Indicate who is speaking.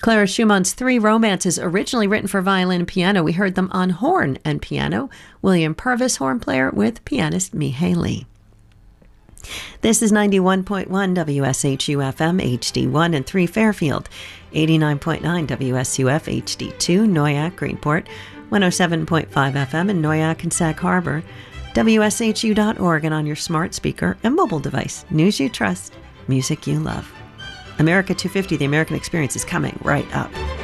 Speaker 1: Clara Schumann's three romances, originally written for violin and piano. We heard them on horn and piano. William Purvis, horn player, with pianist Mihai Lee. This is 91.1 WSHU FM HD1 and 3 Fairfield, 89.9 WSUF HD2 Noyak, Greenport, 107.5 FM in Noyak and Sag Harbor, WSHU.org, and on your smart speaker and mobile device. News you trust, music you love. America 250, the American Experience, is coming right up.